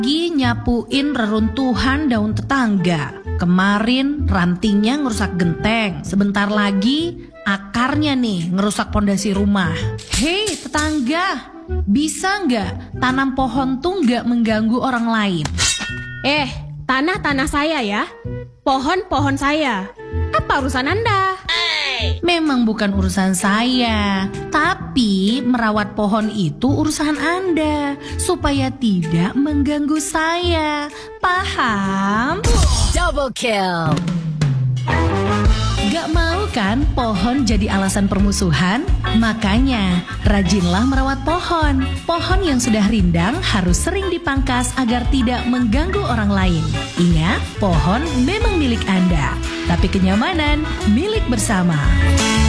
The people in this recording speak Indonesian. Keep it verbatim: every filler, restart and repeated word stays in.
Lagi nyapuin reruntuhan daun tetangga. Kemarin rantingnya ngerusak genteng. Sebentar lagi akarnya nih ngerusak pondasi rumah. Hei tetangga, bisa nggak tanam pohon tuh nggak mengganggu orang lain? Eh, tanah-tanah saya ya. Pohon-pohon saya. Apa urusan Anda? Memang bukan urusan saya, tapi merawat pohon itu urusan Anda, supaya tidak mengganggu saya. Paham? Double kill. Gak mau kan pohon jadi alasan permusuhan? Makanya rajinlah merawat pohon. Pohon yang sudah rindang harus sering dipangkas agar tidak mengganggu orang lain. Ingat, pohon memang milik Anda, tapi kenyamanan milik bersama.